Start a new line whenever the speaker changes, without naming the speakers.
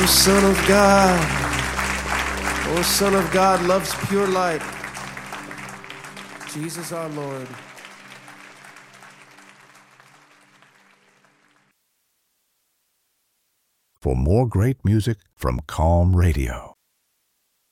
Son of God. Oh, Son of God loves pure light. Jesus our Lord.
For more great music from Calm Radio,